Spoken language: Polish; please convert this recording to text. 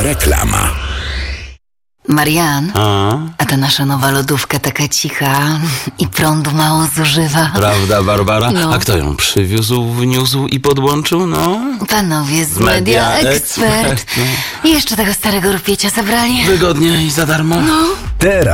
Reklama. Marian, a ta nasza nowa lodówka taka cicha i prądu mało zużywa. Prawda, Barbara? No. A kto ją przywiózł, wniósł i podłączył? No, Panowie z Media Expert. I jeszcze tego starego rupiecia zabrali. wygodnie i za darmo. Teraz